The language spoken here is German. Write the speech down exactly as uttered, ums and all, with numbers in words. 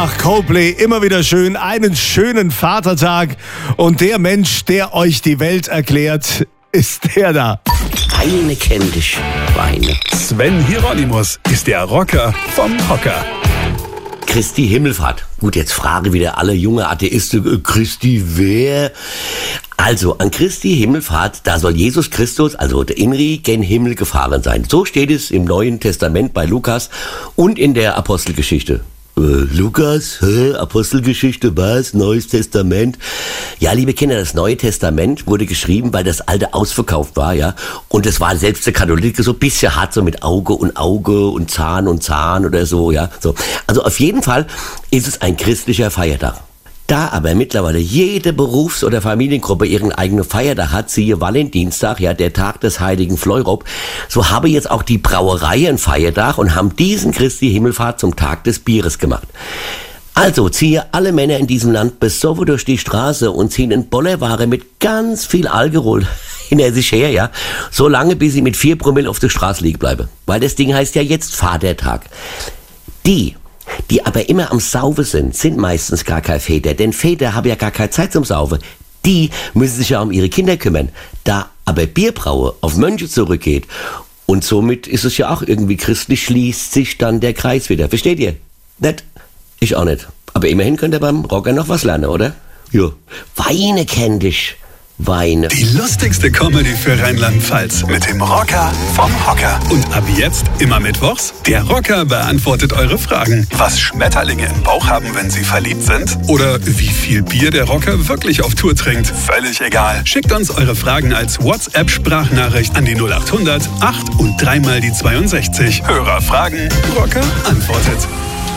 Ach, Coldplay, immer wieder schön. Einen schönen Vatertag. Und der Mensch, der euch die Welt erklärt, ist der da. Weine kenn dich, Weine. Sven Hieronymus ist der Rocker vom Hocker. Christi Himmelfahrt. Gut, jetzt frage wieder alle junge Atheisten, äh, Christi wer? Also, an Christi Himmelfahrt, da soll Jesus Christus, also der Inri, gen Himmel gefahren sein. So steht es im Neuen Testament bei Lukas und in der Apostelgeschichte. Äh, Lukas, hä? Apostelgeschichte, was? Neues Testament? Ja, liebe Kinder, das Neue Testament wurde geschrieben, weil das Alte ausverkauft war, ja. Und es war selbst der Katholik so ein bisschen hart, so mit Auge und Auge und Zahn und Zahn oder so, ja. So. Also auf jeden Fall ist es ein christlicher Feiertag. Da aber mittlerweile jede Berufs- oder Familiengruppe ihren eigenen Feiertag hat, siehe Valentinstag, ja, der Tag des heiligen Fleurop, so habe jetzt auch die Brauerei einen Feiertag und haben diesen Christi Himmelfahrt zum Tag des Bieres gemacht. Also ziehe alle Männer in diesem Land besoffen durch die Straße und ziehen in Bollerware mit ganz viel Alkohol hinter sich her, ja, so lange bis sie mit vier Promille auf der Straße liegen bleiben. Weil das Ding heißt ja jetzt Vatertag. Die Die aber immer am Saufen sind, sind meistens gar keine Väter, denn Väter haben ja gar keine Zeit zum Saufen. Die müssen sich ja um ihre Kinder kümmern. Da aber Bierbraue auf Mönche zurückgeht und somit ist es ja auch irgendwie christlich, schließt sich dann der Kreis wieder. Versteht ihr? Nicht? Ich auch nicht. Aber immerhin könnt ihr beim Rocker noch was lernen, oder? Ja. Weine kenn dich. Weine. Die lustigste Comedy für Rheinland-Pfalz mit dem Rocker vom Hocker. Und ab jetzt immer mittwochs, der Rocker beantwortet eure Fragen. Was Schmetterlinge im Bauch haben, wenn sie verliebt sind? Oder wie viel Bier der Rocker wirklich auf Tour trinkt? Völlig egal. Schickt uns eure Fragen als WhatsApp-Sprachnachricht an die null acht hundert acht und dreimal die zweiundsechzig. Hörer fragen, Rocker antwortet.